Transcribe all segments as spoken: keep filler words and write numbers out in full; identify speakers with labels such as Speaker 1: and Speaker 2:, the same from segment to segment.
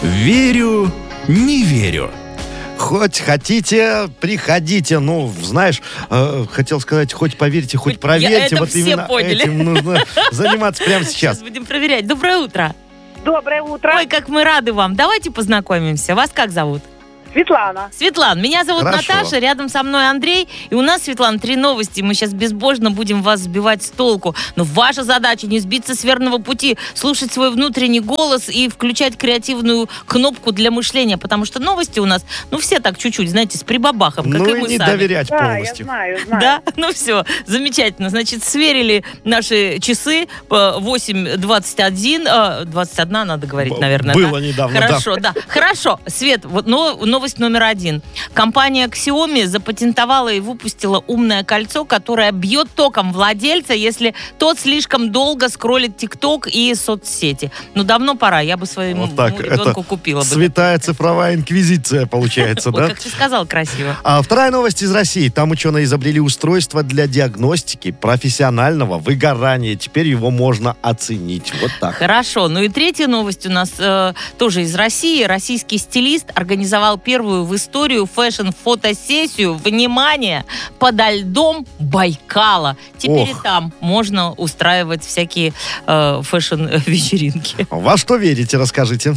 Speaker 1: Верю, не верю.
Speaker 2: Хоть хотите, приходите. Ну, знаешь, э, хотел сказать, хоть поверьте, хоть, хоть проверьте.
Speaker 3: Это
Speaker 2: вот
Speaker 3: все
Speaker 2: именно
Speaker 3: поняли.
Speaker 2: Этим нужно заниматься прямо сейчас.
Speaker 3: Сейчас будем проверять. Доброе утро.
Speaker 4: Доброе утро.
Speaker 3: Ой, как мы рады вам. Давайте познакомимся. Вас как зовут?
Speaker 4: Светлана.
Speaker 3: Светлана, меня зовут
Speaker 2: Хорошо.
Speaker 3: Наташа, рядом со мной Андрей. И у нас, Светлана, три новости. Мы сейчас безбожно будем вас сбивать с толку. Но ваша задача не сбиться с верного пути, слушать свой внутренний голос и включать креативную кнопку для мышления. Потому что новости у нас, ну, все так чуть-чуть, знаете, с прибабахом, как
Speaker 2: Ну
Speaker 3: и
Speaker 2: и
Speaker 3: мы
Speaker 2: не
Speaker 3: сами.
Speaker 2: доверять
Speaker 4: Да,
Speaker 2: полностью.
Speaker 4: я знаю, знаю.
Speaker 3: Да? Ну все, замечательно. Значит, сверили наши часы восемь двадцать один. двадцать один надо говорить,
Speaker 2: Б-
Speaker 3: наверное.
Speaker 2: было
Speaker 3: да?
Speaker 2: недавно, да.
Speaker 3: Хорошо, да. Хорошо. Свет, вот но, новость номер один. Компания Xiaomi запатентовала и выпустила умное кольцо, которое бьет током владельца, если тот слишком долго скроллит ТикТок и соцсети. Ну, давно пора. Я бы своему
Speaker 2: Вот так,
Speaker 3: ребенку
Speaker 2: это
Speaker 3: купила бы.
Speaker 2: Святая цифровая инквизиция получается,
Speaker 3: Ой,
Speaker 2: да?
Speaker 3: как ты сказал красиво.
Speaker 2: А вторая новость из России. Там ученые изобрели устройство для диагностики профессионального выгорания. Теперь его можно оценить. Вот так.
Speaker 3: Хорошо. Ну и третья новость у нас э, тоже из России. Российский стилист организовал первую в историю фэшн-фотосессию, внимание, подо льдом Байкала. Теперь
Speaker 2: Ох.
Speaker 3: и там можно устраивать всякие э, фэшн-вечеринки.
Speaker 2: Во что верите, расскажите.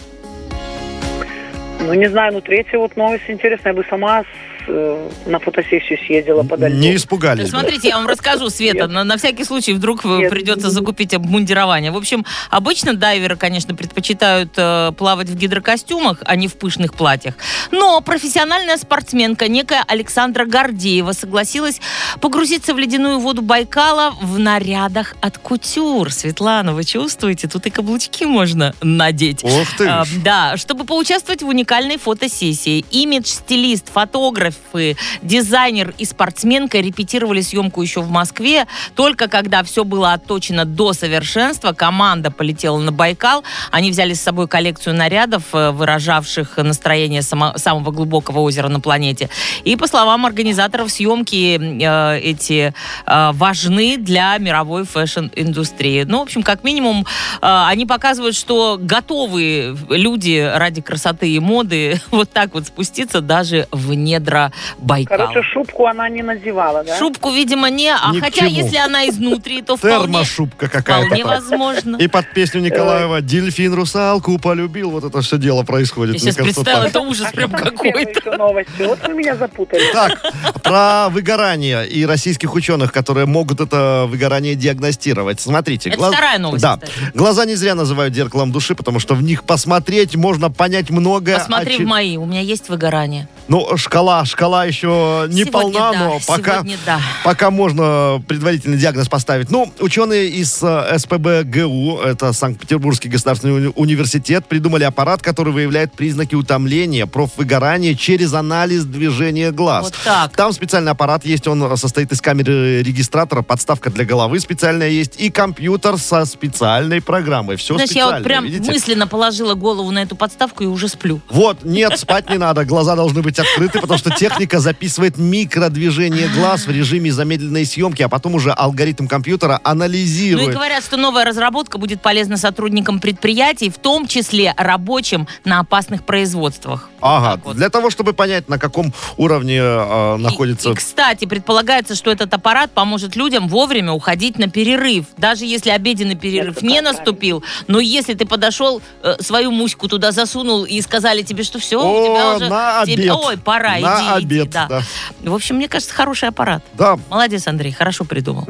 Speaker 4: Ну, не знаю, ну, третья вот новость интересная. Я бы сама с, э, на фотосессию съездила подо льдом.
Speaker 2: Не испугались бы.
Speaker 3: Смотрите, я вам расскажу, Света, на, на всякий случай вдруг э,
Speaker 4: Нет.
Speaker 3: придется закупить обмундирование. В общем, обычно дайверы, конечно, предпочитают э, плавать в гидрокостюмах, а не в пышных платьях. Но профессиональная спортсменка, некая Александра Гордеева, согласилась погрузиться в ледяную воду Байкала в нарядах от кутюр. Светлана, вы чувствуете? Тут и каблучки можно надеть.
Speaker 2: Ох ты
Speaker 3: А,
Speaker 2: ж.
Speaker 3: да, чтобы поучаствовать в уникальной фотосессии. Имидж-стилист, фотографы, дизайнер и спортсменка репетировали съемку еще в Москве. Только когда все было отточено до совершенства, команда полетела на Байкал. Они взяли с собой коллекцию нарядов, э, выражавших настроение само- самого глубокого озера на планете. И, по словам организаторов, съемки э, эти э, важны для мировой фэшн-индустрии. Ну, в общем, как минимум, э, они показывают, что готовы люди ради красоты и моды вот так вот спуститься даже в недра Байкала.
Speaker 4: Короче, шубку она не надевала, да?
Speaker 3: Шубку, видимо, не. А
Speaker 2: Ни к
Speaker 3: хотя,
Speaker 2: чему.
Speaker 3: если она изнутри, то вполне,
Speaker 2: Термошубка какая-то.
Speaker 3: вполне
Speaker 2: там.
Speaker 3: возможно.
Speaker 2: И под песню Николаева «Дельфин русалку полюбил». Вот это все дело происходит.
Speaker 3: Я
Speaker 2: Мне
Speaker 3: сейчас
Speaker 2: кажется,
Speaker 3: представила,
Speaker 2: так.
Speaker 3: это ужас
Speaker 4: А
Speaker 3: прям
Speaker 4: что там
Speaker 3: какой-то.
Speaker 4: первые еще новости? Вот вы меня запутали.
Speaker 2: Так, про выгорание и российских ученых, которые могут это выгорание диагностировать. Смотрите.
Speaker 3: Это
Speaker 2: глаз-
Speaker 3: вторая новость,
Speaker 2: Да.
Speaker 3: кстати.
Speaker 2: Глаза не зря называют зеркалом души, потому что в них посмотреть можно понять многое.
Speaker 3: Посмотри
Speaker 2: Очи-
Speaker 3: в мои, у меня есть выгорание.
Speaker 2: Ну, шкала, шкала еще не
Speaker 3: Сегодня
Speaker 2: полна,
Speaker 3: да,
Speaker 2: но пока,
Speaker 3: сегодня да.
Speaker 2: пока можно предварительный диагноз поставить. Ну, ученые из э, СПбГУ, это Санкт-Петербургский государственный уни- университет, придумали аппарат, который выявляет признаки утомления, профвыгорания через анализ движения глаз.
Speaker 3: Вот так.
Speaker 2: Там специальный аппарат есть, он состоит из камеры регистратора, подставка для головы специальная есть и компьютер со специальной программой. Все
Speaker 3: Знаешь, я
Speaker 2: специально,
Speaker 3: вот прям
Speaker 2: видите?
Speaker 3: мысленно положила голову на эту подставку и уже сплю.
Speaker 2: Вот, нет, спать не надо, глаза должны быть открыты, потому что техника записывает микродвижение глаз в режиме замедленной съемки, а потом уже алгоритм компьютера
Speaker 3: Ну и
Speaker 2: анализирует.
Speaker 3: говорят, что новая разработка будет полезна сотрудникам предприятий, в том числе рабочим на опасных производствах.
Speaker 2: Ага,
Speaker 3: Так вот.
Speaker 2: для того, чтобы понять, на каком уровне э, находится...
Speaker 3: И, и, кстати, предполагается, что этот аппарат поможет людям вовремя уходить на перерыв. Даже если обеденный перерыв
Speaker 4: Это
Speaker 3: не
Speaker 4: как
Speaker 3: наступил, но если ты подошел, э, свою муську туда засунул и сказали тебе, что все,
Speaker 2: О,
Speaker 3: у тебя уже...
Speaker 2: на
Speaker 3: тебе-
Speaker 2: обед.
Speaker 3: Ой, пора,
Speaker 2: На
Speaker 3: иди, иди.
Speaker 2: обед,
Speaker 3: Да.
Speaker 2: да.
Speaker 3: В общем, мне кажется, хороший аппарат.
Speaker 2: Да,
Speaker 3: Молодец, Андрей, хорошо придумал.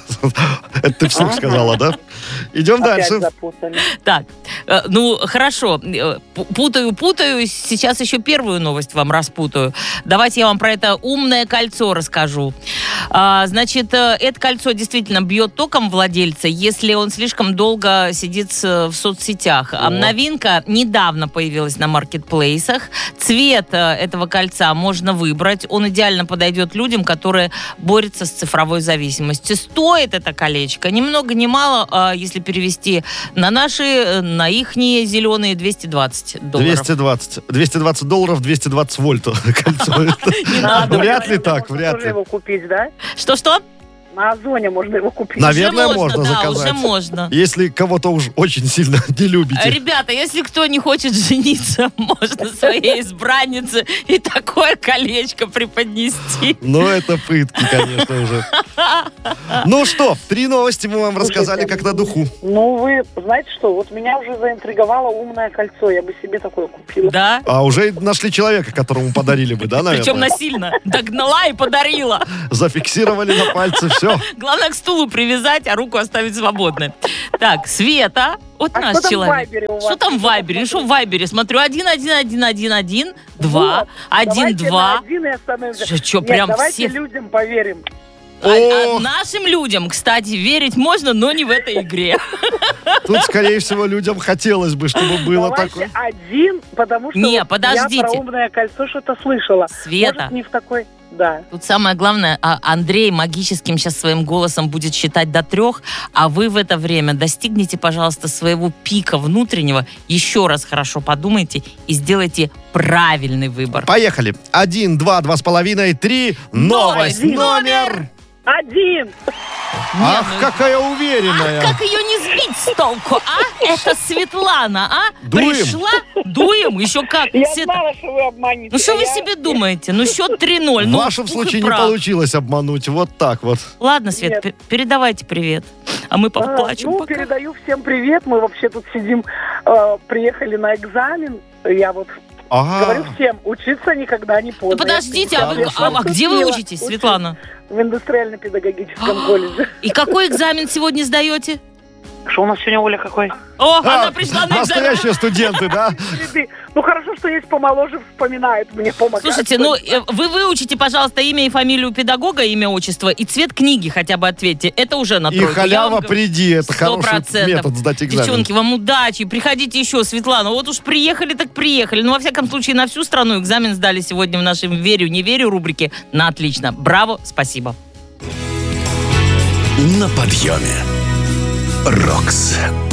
Speaker 2: это ты вслух
Speaker 4: Ага.
Speaker 2: сказала, да? Идем
Speaker 4: Опять
Speaker 2: дальше.
Speaker 4: запутали.
Speaker 3: Так, э, ну, хорошо. Э, пу- Путаю, путаю. Сейчас еще первую новость вам распутаю. Давайте я вам про это умное кольцо расскажу. А, значит, э, это кольцо действительно бьет током владельца, если он слишком долго сидит с- в соцсетях. А
Speaker 2: О.
Speaker 3: новинка недавно появилась на маркетплейсах. Цвет э, этого кольца можно выбрать. Он идеально подойдет людям, которые борются с цифровой зависимостью. Стоит это колечко ни много ни мало, а если перевести на наши, э, на ихние зеленые двести двадцать долларов.
Speaker 2: двести двадцать. двести двадцать долларов, двести двадцать вольт кольцо.
Speaker 3: Не надо.
Speaker 2: Вряд ли
Speaker 4: Можно
Speaker 2: так, вряд
Speaker 4: тоже
Speaker 2: ли.
Speaker 4: его купить, да?
Speaker 3: Что-что?
Speaker 4: На Озоне можно его купить.
Speaker 2: Наверное,
Speaker 3: Уже
Speaker 2: можно
Speaker 3: да,
Speaker 2: заказать.
Speaker 3: уже можно.
Speaker 2: Если кого-то уж очень сильно не любите.
Speaker 3: Ребята, если кто не хочет жениться, можно своей избраннице и такое колечко преподнести.
Speaker 2: Ну, это пытки, конечно, уже. Ну что, три новости мы вам рассказали как на духу.
Speaker 4: Ну, вы знаете что, вот меня уже заинтриговало умное кольцо. Я бы себе такое купила.
Speaker 3: Да?
Speaker 2: А уже нашли человека, которому подарили бы, да, наверное?
Speaker 3: Причем насильно. Догнала и подарила.
Speaker 2: Зафиксировали на пальце, все.
Speaker 3: Главное к стулу привязать, а руку оставить свободной. Так, Света, вот
Speaker 4: А
Speaker 3: наш
Speaker 4: что там в
Speaker 3: человек.
Speaker 4: Вайбере у вас?
Speaker 3: Что там в Вайбере? Что в Вайбере? Смотрю, один, один, один, один, один, два,
Speaker 4: Вот,
Speaker 3: один,
Speaker 4: давайте
Speaker 3: два.
Speaker 4: на один и остановимся.
Speaker 3: Что, что,
Speaker 4: Нет,
Speaker 3: прям
Speaker 4: давайте
Speaker 3: все-
Speaker 4: людям поверим.
Speaker 3: А- а
Speaker 2: Ох.
Speaker 3: нашим людям, кстати, верить можно, но не в этой игре.
Speaker 2: Тут, скорее всего, людям хотелось бы, чтобы было
Speaker 4: Давайте
Speaker 2: такое.
Speaker 4: один, потому что
Speaker 3: Не,
Speaker 4: вот
Speaker 3: подождите.
Speaker 4: я про умное кольцо что-то слышала.
Speaker 3: Света.
Speaker 4: Может, не в такой... Да.
Speaker 3: Тут самое главное, а Андрей магическим сейчас своим голосом будет считать до трех, а вы в это время достигните, пожалуйста, своего пика внутреннего, еще раз хорошо подумайте и сделайте правильный выбор.
Speaker 2: Поехали. Один, два, два с половиной, три. Новость.
Speaker 4: Новость.
Speaker 2: Номер.
Speaker 4: Один!
Speaker 2: Ах,
Speaker 3: ну-
Speaker 2: какая уверенная.
Speaker 3: Как ее не сбить с толку, а? Это Светлана, а?
Speaker 2: Дуем.
Speaker 3: Пришла, дуем, еще как.
Speaker 4: Я
Speaker 3: Света,
Speaker 4: знала, что вы обманете.
Speaker 3: ну что вы
Speaker 4: Я-
Speaker 3: себе думаете? Ну счет три ноль.
Speaker 2: В
Speaker 3: Ну,
Speaker 2: вашем
Speaker 3: пух и
Speaker 2: случае не
Speaker 3: прах.
Speaker 2: получилось обмануть. Вот так вот.
Speaker 3: Ладно, Свет,
Speaker 4: Нет.
Speaker 3: п- передавайте привет. А мы
Speaker 4: А,
Speaker 3: поплачем
Speaker 4: ну,
Speaker 3: пока.
Speaker 4: передаю всем привет. Мы вообще тут сидим, э, приехали на экзамен. Я вот говорю
Speaker 2: Ага.
Speaker 4: всем, учиться никогда не поздно.
Speaker 3: Да подождите, а, вы-
Speaker 4: Я
Speaker 3: а- а где вы
Speaker 4: поступила.
Speaker 3: учитесь,
Speaker 4: Учусь
Speaker 3: Светлана?
Speaker 4: В индустриально-педагогическом колледже.
Speaker 3: И какой экзамен сегодня сдаете?
Speaker 4: Что у нас сегодня, Оля, какой?
Speaker 3: О,
Speaker 2: А,
Speaker 3: она пришла на экзамен.
Speaker 2: настоящие студенты, да?
Speaker 4: Среды. Ну, хорошо, что есть помоложе, вспоминают, мне помогают.
Speaker 3: Слушайте, ну э, вы выучите, пожалуйста, имя и фамилию педагога, имя, отчество и цвет книги хотя бы ответьте. Это уже на
Speaker 2: И
Speaker 3: тройку. Я
Speaker 2: халява
Speaker 3: вам говорю.
Speaker 2: приди. Это
Speaker 3: Сто
Speaker 2: хороший
Speaker 3: процентов.
Speaker 2: метод сдать экзамен.
Speaker 3: Девчонки, вам удачи. Приходите еще, Светлана. Вот уж приехали, так приехали. Ну, во всяком случае, на всю страну экзамен сдали сегодня в нашем «Верю, не верю» рубрике на отлично. Браво, спасибо.
Speaker 1: На подъеме. Рокс.